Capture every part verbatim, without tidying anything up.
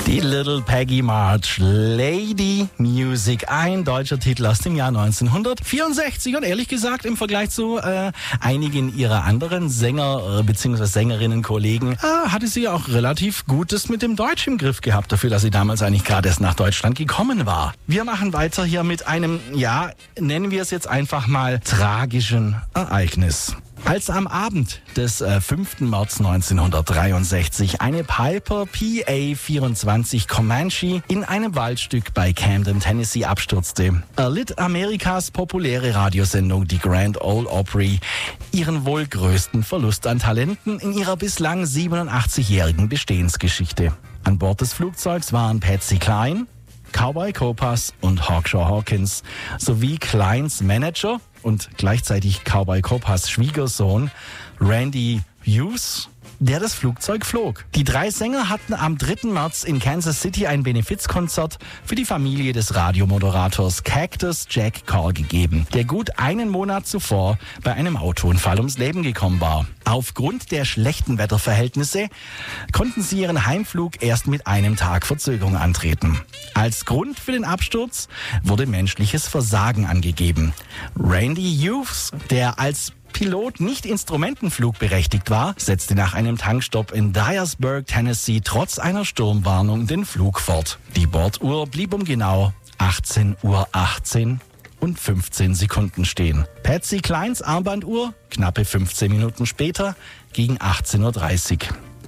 Die Little Peggy March, Lady Music, ein deutscher Titel aus dem Jahr neunzehnhundertvierundsechzig und ehrlich gesagt im Vergleich zu äh, einigen ihrer anderen Sänger äh, bzw. Sängerinnen-Kollegen äh, hatte sie auch relativ Gutes mit dem Deutsch im Griff gehabt, dafür, dass sie damals eigentlich gerade erst nach Deutschland gekommen war. Wir machen weiter hier mit einem, ja, nennen wir es jetzt einfach mal tragischen Ereignis. Als am Abend des äh, fünften März neunzehnhundertdreiundsechzig eine Piper P A vierundzwanzig Comanche in einem Waldstück bei Camden, Tennessee abstürzte, erlitt Amerikas populäre Radiosendung die Grand Ole Opry ihren wohl größten Verlust an Talenten in ihrer bislang siebenundachtzigjährigen Bestehensgeschichte. An Bord des Flugzeugs waren Patsy Cline, Cowboy Copas und Hawkshaw Hawkins sowie Clines Manager und gleichzeitig Cowboy Copas Schwiegersohn Randy Hughes, der das Flugzeug flog. Die drei Sänger hatten am dritten März in Kansas City ein Benefizkonzert für die Familie des Radiomoderators Cactus Jack Call gegeben, der gut einen Monat zuvor bei einem Autounfall ums Leben gekommen war. Aufgrund der schlechten Wetterverhältnisse konnten sie ihren Heimflug erst mit einem Tag Verzögerung antreten. Als Grund für den Absturz wurde menschliches Versagen angegeben. Randy Hughes, der als Pilot nicht instrumentenflugberechtigt war, setzte nach einem Tankstopp in Dyersburg, Tennessee, trotz einer Sturmwarnung den Flug fort. Die Borduhr blieb um genau achtzehn Uhr achtzehn und fünfzehn Sekunden stehen. Patsy Clines Armbanduhr knappe fünfzehn Minuten später gegen achtzehn Uhr dreißig.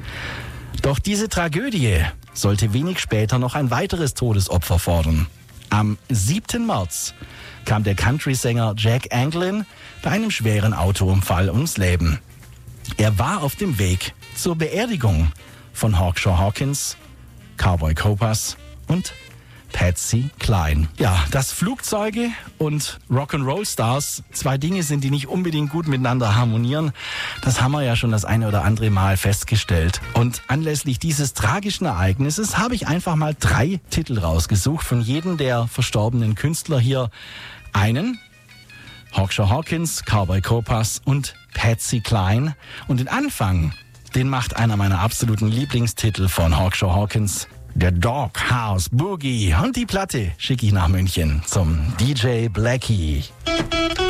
Doch diese Tragödie sollte wenig später noch ein weiteres Todesopfer fordern. Am siebten März kam der Country-Sänger Jack Anglin bei einem schweren Autounfall ums Leben. Er war auf dem Weg zur Beerdigung von Hawkshaw Hawkins, Cowboy Copas und Patsy Cline. Ja, dass Flugzeuge und Rock'n'Roll-Stars zwei Dinge sind, die nicht unbedingt gut miteinander harmonieren, das haben wir ja schon das eine oder andere Mal festgestellt. Und anlässlich dieses tragischen Ereignisses habe ich einfach mal drei Titel rausgesucht, von jedem der verstorbenen Künstler hier einen. Hawkshaw Hawkins, Cowboy Copas und Patsy Cline. Und den Anfang, den macht einer meiner absoluten Lieblingstitel von Hawkshaw Hawkins, der Doghouse Boogie. Und die Platte schicke ich nach München zum D J Blackie.